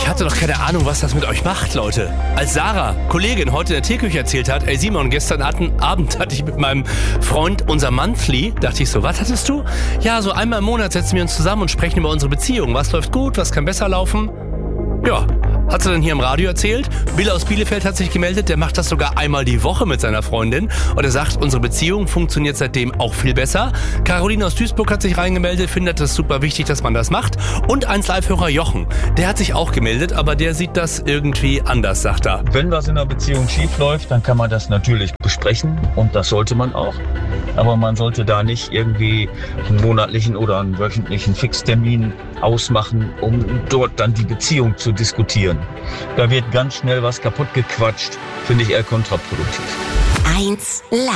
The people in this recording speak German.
Ich hatte doch keine Ahnung, was das mit euch macht, Leute. Als Sarah, Kollegin, heute in der Teeküche erzählt hat, ey Simon, gestern Abend hatte ich mit meinem Freund unser Monthly, dachte ich so, was hattest du? Ja, so einmal im Monat setzen wir uns zusammen und sprechen über unsere Beziehung. Was läuft gut, was kann besser laufen? Ja, hat sie dann hier im Radio erzählt. Bill aus Bielefeld hat sich gemeldet, der macht das sogar einmal die Woche mit seiner Freundin. Und er sagt, unsere Beziehung funktioniert seitdem auch viel besser. Caroline aus Duisburg hat sich reingemeldet, findet das super wichtig, dass man das macht. Und 1Live-Hörer Jochen, der hat sich auch gemeldet, aber der sieht das irgendwie anders, sagt er. Wenn was in der Beziehung schief läuft, dann kann man das natürlich besprechen und das sollte man auch. Aber man sollte da nicht irgendwie einen monatlichen oder einen wöchentlichen Fixtermin ausmachen, um dort dann die Beziehung zu diskutieren. Da wird ganz schnell was kaputt gequatscht, finde ich eher kontraproduktiv. 1Live.